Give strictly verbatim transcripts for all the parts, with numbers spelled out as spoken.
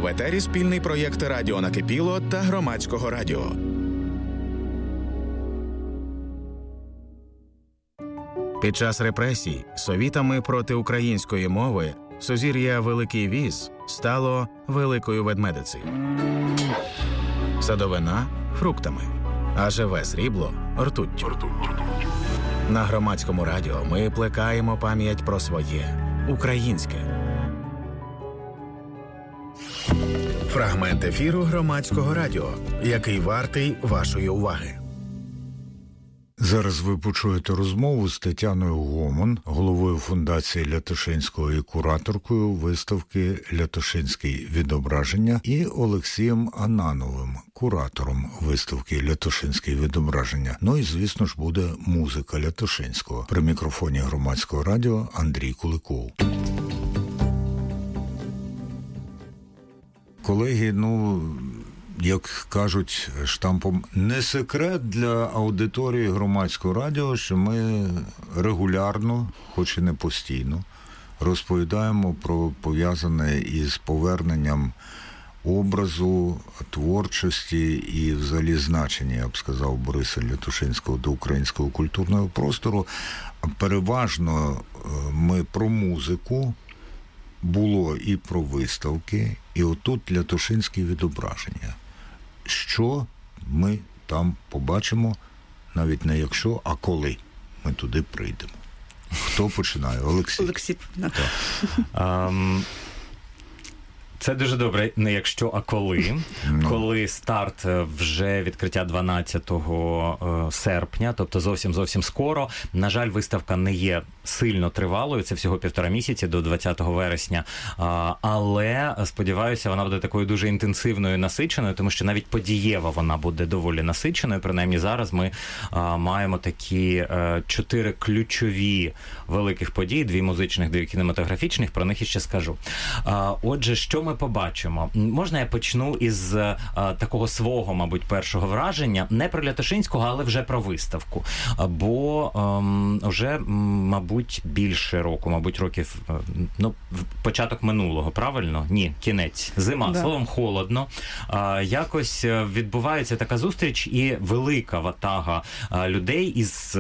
В етері спільний проєкт «Радіо Накипіло» та Громадського радіо. Під час репресій совітами проти української мови сузір'я Великий Віз стало Великою Ведмедицею. Садовина – фруктами, а живе срібло – ртуттю. На Громадському радіо ми плекаємо пам'ять про своє – українське. Фрагмент ефіру Громадського радіо, який вартий вашої уваги. Зараз ви почуєте розмову з Тетяною Гомон, головою фундації Лятошинського і кураторкою виставки «Лятошинський відображення», і Олексієм Анановим, куратором виставки «Лятошинський відображення». Ну і, звісно ж, буде музика Лятошинського. При мікрофоні Громадського радіо Андрій Куликов. Колеги, ну... як кажуть штампом, не секрет для аудиторії Громадського радіо, що ми регулярно, хоч і не постійно, розповідаємо про пов'язане із поверненням образу, творчості і взагалі значення, я б сказав, Бориса Лятошинського до українського культурного простору. Переважно ми про музику, було і про виставки, і отут Лятошинські відображення. Що ми там побачимо, навіть не якщо, а коли ми туди прийдемо. Хто починає? Олексій. Олексій. Um... Це дуже добре, не якщо, а коли. Ну. Коли старт вже відкриття дванадцятого серпня, тобто зовсім-зовсім скоро. На жаль, виставка не є сильно тривалою, це всього півтора місяці до двадцятого вересня. Але, сподіваюся, вона буде такою дуже інтенсивною, насиченою, тому що навіть подієва вона буде доволі насиченою. Принаймні зараз ми маємо такі чотири ключові великих події, дві музичних, дві кінематографічних, про них іще скажу. Отже, що ми Ми побачимо. Можна я почну із а, такого свого, мабуть, першого враження, не про Лятошинського, але вже про виставку. Бо ем, вже, мабуть, більше року, мабуть, років, ну, початок минулого, правильно? Ні, кінець. Зима, да. Словом, холодно. А, якось відбувається така зустріч і велика ватага а, людей із...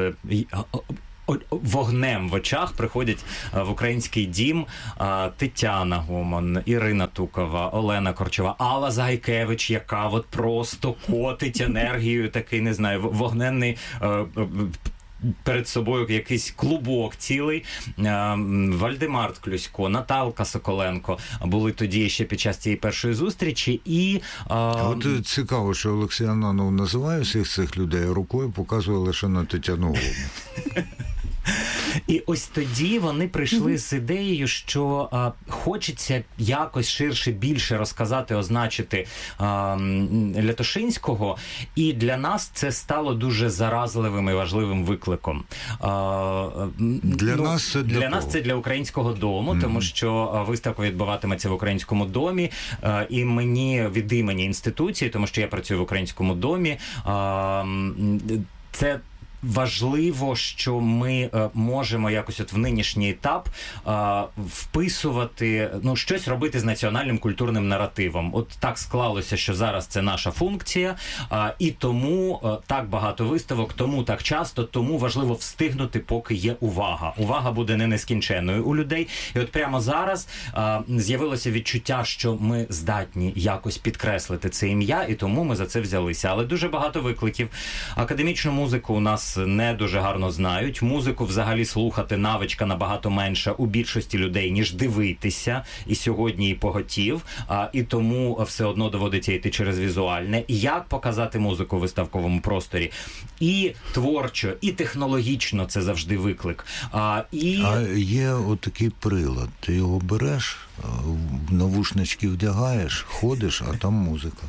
вогнем в очах приходять в український дім Тетяна Гомон, Ірина Тукова, Олена Корчова, Алла Загайкевич, яка от просто котить енергією, такий, не знаю, вогненний перед собою якийсь клубок цілий. Вальдемар Тклюсько, Наталка Соколенко були тоді ще під час цієї першої зустрічі. І а... от цікаво, що Олексій Ананов називає всіх цих людей, рукою показує лише на Тетяну Гомон. І ось тоді вони прийшли з ідеєю, що а, хочеться якось ширше, більше розказати, означити а, Лятошинського, і для нас це стало дуже заразливим і важливим викликом. А, для ну, нас це для, для нас це для українського дому, mm-hmm. тому що виставка відбуватиметься в українському домі, а, і мені від імені інституції, тому що я працюю в українському домі, а, це важливо, що ми е, можемо якось от в нинішній етап е, вписувати, ну, щось робити з національним культурним наративом. От так склалося, що зараз це наша функція, е, і тому е, так багато виставок, тому так часто, тому важливо встигнути, поки є увага. Увага буде не нескінченною у людей. І от прямо зараз е, з'явилося відчуття, що ми здатні якось підкреслити це ім'я, і тому ми за це взялися. Але дуже багато викликів. Академічну музику у нас не дуже гарно знають. Музику взагалі слухати навичка набагато менша у більшості людей, ніж дивитися. І сьогодні і поготів. А, і тому все одно доводиться йти через візуальне. Як показати музику в виставковому просторі? І творчо, і технологічно це завжди виклик. А, і... а є отакий прилад. Ти його береш, навушнички вдягаєш, ходиш, а там музика.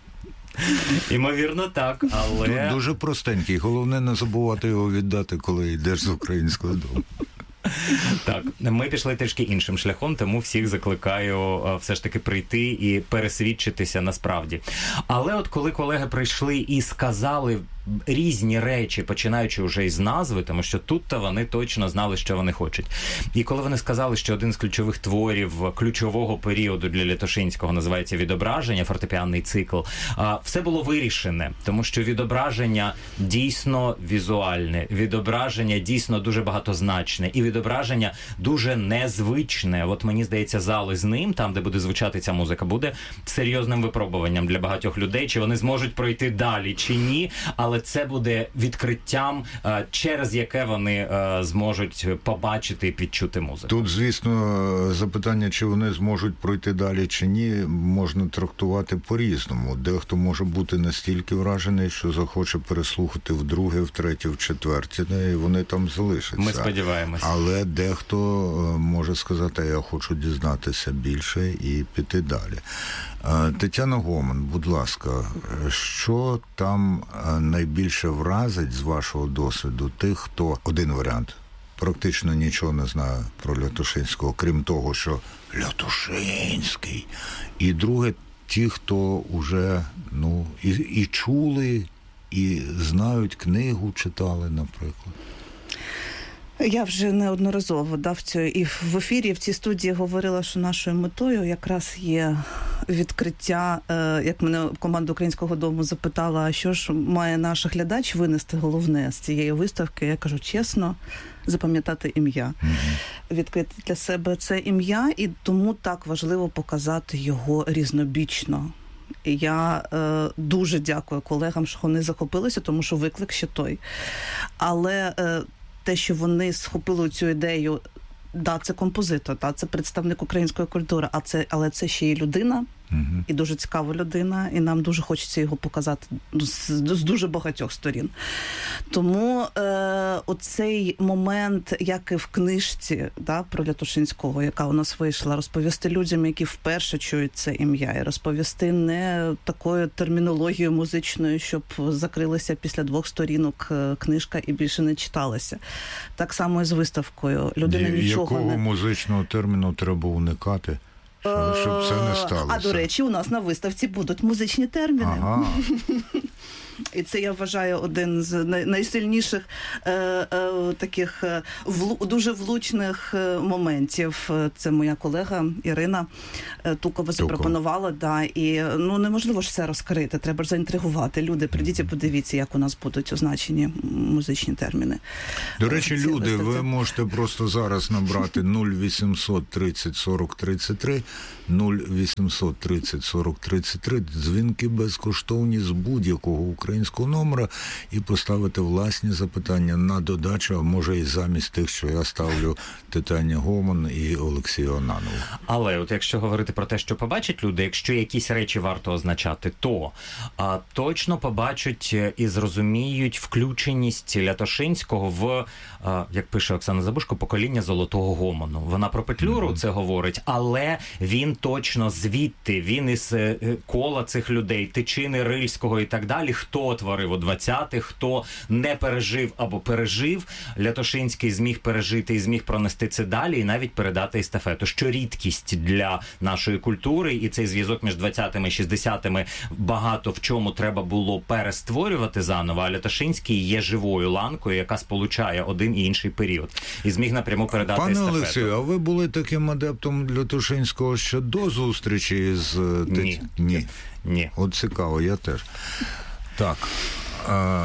Імовірно, так, але... Тут дуже простенький. Головне не забувати його віддати, коли йдеш з українського дому. Так, ми пішли трішки іншим шляхом, тому всіх закликаю все ж таки прийти і пересвідчитися насправді. Але от коли колеги прийшли і сказали різні речі, починаючи вже із назви, тому що тут-то вони точно знали, що вони хочуть. І коли вони сказали, що один з ключових творів ключового періоду для Лятошинського називається «Відображення», фортепіанний цикл, все було вирішене, тому що відображення дійсно візуальне, відображення дійсно дуже багатозначне, і відображення дуже незвичне. От мені здається, зал із ним, там, де буде звучати ця музика, буде серйозним випробуванням для багатьох людей, чи вони зможуть пройти далі, чи ні, але це буде відкриттям, через яке вони зможуть побачити і відчути музику. Тут, звісно, запитання, чи вони зможуть пройти далі, чи ні, можна трактувати по-різному. Дехто може бути настільки вражений, що захоче переслухати вдруге, втретє, вчетверте, і вони там залишаться. Ми сподіваємося. Але дехто може сказати, я хочу дізнатися більше і піти далі. Тетяна Гоман, будь ласка, що там найбільше вразить з вашого досвіду тих, хто, один варіант, практично нічого не знає про Лятошинського, крім того, що Лятошинський. І друге, ті, хто вже, ну, і, і чули, і знають книгу, читали, наприклад. Я вже неодноразово да, в цю, і в ефірі, в цій студії говорила, що нашою метою якраз є відкриття, е, як мене команда Українського дому запитала, а що ж має наш глядач винести головне з цієї виставки, я кажу чесно, запам'ятати ім'я. Mm-hmm. Відкрити для себе це ім'я, і тому так важливо показати його різнобічно. І я е, дуже дякую колегам, що вони захопилися, тому що виклик ще той. Але е, те, що вони схопили цю ідею, да, це композитор, да, це представник української культури, а це, але це ще й людина, uh-huh. і дуже цікава людина, і нам дуже хочеться його показати з, з дуже багатьох сторін. Тому е, оцей момент, як і в книжці да, про Лятошинського, яка у нас вийшла, розповісти людям, які вперше чують це ім'я, і розповісти не такою термінологією музичною, щоб закрилася після двох сторінок книжка і більше не читалася. Так само і з виставкою. Людина Й- нічого якого не... музичного терміну треба уникати? Щоб, щоб це не сталося. А, до речі, у нас на виставці будуть музичні терміни. Ага. І це, я вважаю, один з найсильніших е, е, таких е, влу, дуже влучних е, моментів. Це моя колега Ірина е, Тукова запропонувала. Да, і ну, неможливо ж все розкрити, треба ж заінтригувати. Люди, прийдіть і подивіться, як у нас будуть означені музичні терміни. До речі, Ці люди, виставці. ви можете просто зараз набрати нуль вісімсот тридцять сорок тридцять три, нуль вісімсот тридцять сорок тридцять три, дзвінки безкоштовні з будь-якого українського номера і поставити власні запитання на додачу, а може і замість тих, що я ставлю Тетяні Гоман і Олексію Ананову. Але от якщо говорити про те, що побачать люди, якщо якісь речі варто означати, то а, точно побачать і зрозуміють включеність Лятошинського в, а, як пише Оксана Забушко, покоління золотого гомону. Вона про Петлюру mm-hmm. це говорить, але він точно звідти, він із кола цих людей, Тичини, Рильського і так далі, хто творив у двадцятих, хто не пережив або пережив, Лятошинський зміг пережити і зміг пронести це далі і навіть передати естафету, що рідкість для нашої культури, і цей зв'язок між двадцятими і шістдесятими багато в чому треба було перестворювати заново, а Лятошинський є живою ланкою, яка сполучає один і інший період. І зміг напряму передати Пане естафету. Пане Олексію, а ви були таким адептом Лятошинського ще до зустрічі з... Ні. Ні. Ні. От цікаво, я теж. Так, е,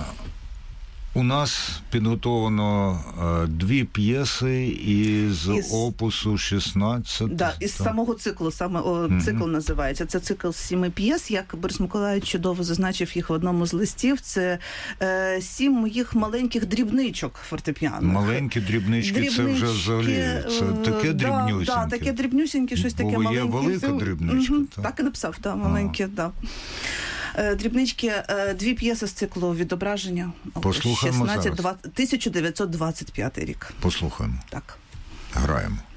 у нас підготовлено е, дві п'єси із, із... опусу шістнадцять. Да, із самого циклу, саме о, цикл mm-hmm. називається. Це цикл з сіми п'єс, як Борис Миколаївич чудово зазначив їх в одному з листів. Це е, сім моїх маленьких дрібничок фортепіаних. Маленькі дрібнички, дрібнички, це вже взагалі, це таке дрібнюсіньке. Так, да, таке дрібнюсіньке, щось таке Бо маленьке. Бо є велика дрібничка. Угу, так. так і написав, да, маленьке, так. Да. Дрібнички, дві п'єси з циклу «Відображення». Послухаємо шістнадцять, тисяча дев'ятсот двадцять п'ятий рік. Послухаємо. Так. Граємо.